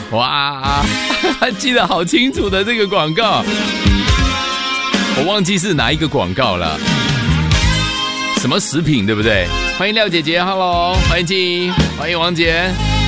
哇，记得好清楚的这个广告，我忘记是哪一个广告了，什么食品对不对？欢迎廖姐姐 ，Hello， 欢迎静，欢迎王姐。